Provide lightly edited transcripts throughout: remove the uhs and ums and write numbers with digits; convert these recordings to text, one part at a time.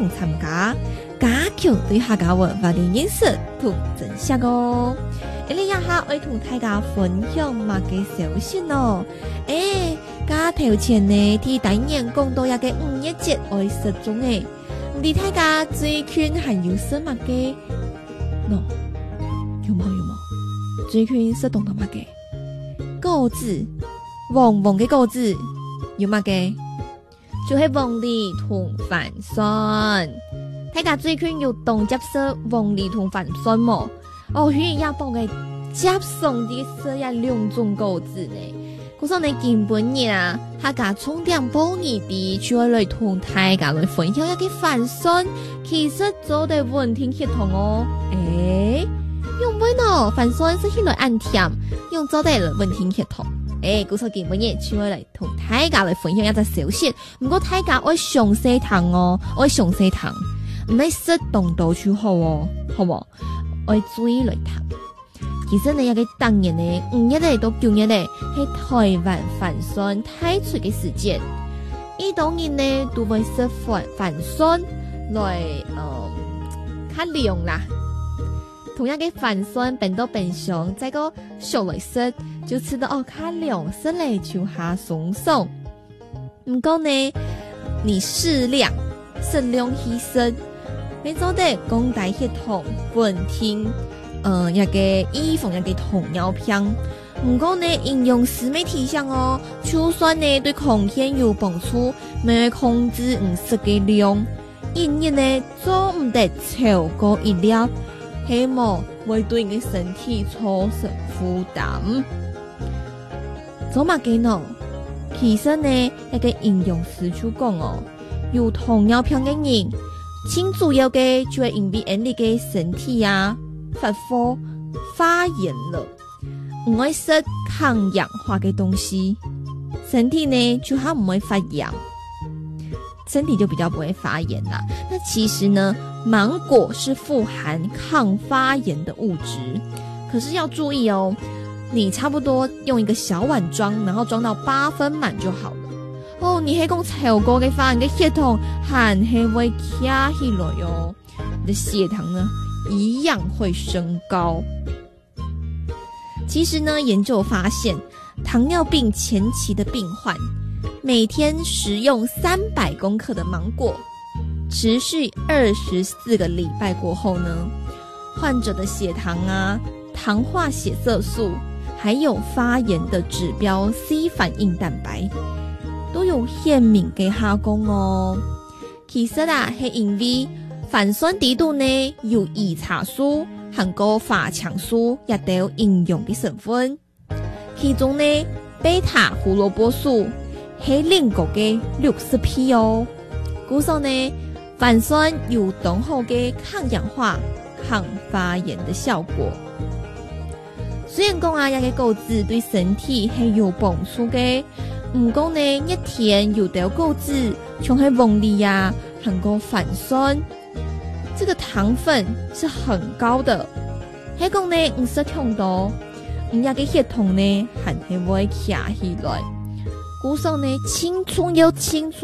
同参加，加強對客家文化的認識同珍惜哦。你也下會同大家分享乜嘅消息咯？加頭前呢，啲第年講到一個5月節愛失蹤誒，你大家最近還有什麼嘅？喏，有冇？最近失蹤到乜嘅？果子，旺旺嘅果子有乜嘅？就係鳳梨同飯酸。大家最近有動接受鳳梨同飯酸冇？哦，佢也幫嘅接送啲這一兩種果子呢。嗰時呢見本日啊，客家重點報義啲，就會來同大家來分享一個飯酸，其實做得穩定血統哦。用咩呢？飯酸是起來按甜，用做得來穩定血統。嗰時見本日就會來同大家來分享一個消息。唔過大家愛上細糖哦，愛上細糖，唔係適當度就好哦，好冇？愛注意來糖。其實呢，有個當年呢，5月咧到9月咧，係台灣飯酸太出嘅時間。呢當年呢，都會食飯酸來較涼啦。同樣嘅飯酸變到冰箱，再個熟來食，就吃到較涼，食嚟就下鬆鬆。唔過呢，你適量去食，你做得講大血統穩定。一個衣服一個糖尿病，唔過呢營養師沒提醒哦，就算呢對康健有幫助，沒控制唔食嘅量，因為呢做唔得超過一粒，希望會對你嘅身體造成負擔。做乜嘅呢？其實呢一個營養師就講哦，有糖尿病嘅人，最主要嘅就係因為你嘅身體啊。發炎了，唔愛食抗氧化嘅東西，身體呢就還唔會發炎，身體就比較不會發炎啦。那其實呢，芒果是富含抗發炎的物質，可是要注意哦，你差不多用一個小碗裝，然後裝到8分滿就好了。哦，你係講超過嘅話，你嘅血糖還係會卡起來喲，你的血糖呢？一樣會升高。其實呢，研究發現，糖尿病前期的病患每天食用300公克的芒果，持續24個禮拜過後呢，患者的血糖啊、糖化血色素，還有發炎的指標 C 反應蛋白，都有顯明嘅下降哦。其實啊，係因為飯酸底度呢有兒茶素、含個華強素，也都有營養的成分。其中呢，貝塔胡蘿蔔素係另個嘅60%哦。故說呢，飯酸有濃厚嘅抗氧化、抗發炎的效果。雖然講啊，一個果子對身體係有幫助嘅，唔過呢，一天有條果子，像係鳳梨啊，含個飯酸。這個糖分是很高的，係講呢唔食太多，唔有嘅血糖呢還係會卡起來。故說呢，青蔥油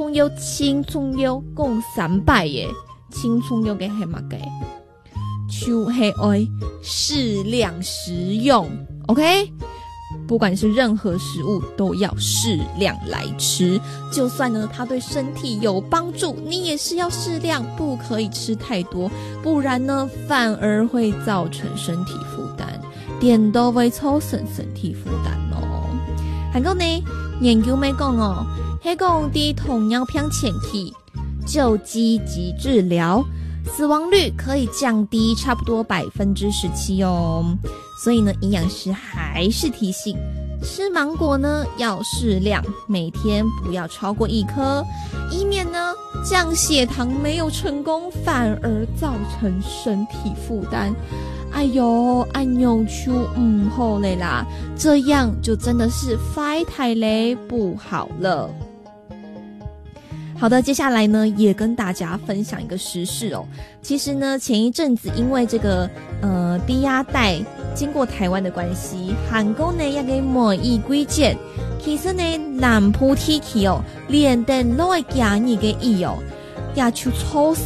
共300耶，青蔥油嘅係乜嘅？就係愛適量食用 ，OK？不管是任何食物都要適量來吃，就算呢它對身體有幫助，你也是要適量，不可以吃太多，不然呢反而會造成身體負擔，點都會造成身體負擔哦。還有呢，研究咪講哦，係講啲糖尿病前期就積極治療，死亡率可以降低差不多17%哦。所以呢，營養師還是提醒，吃芒果呢要適量，每天不要超過1顆，以免呢降血糖沒有成功，反而造成身體負擔。哎呦，按用就唔好嘞啦，這樣就真的是壞太嘞不好了。好的，接下來呢也跟大家分享一個時事哦。其實呢前一陣子因為這個低壓帶經過台灣的關係，韓國呢一個梅雨季節，其實呢南部地區哦連登落嘅假日嘅雨哦，也就造成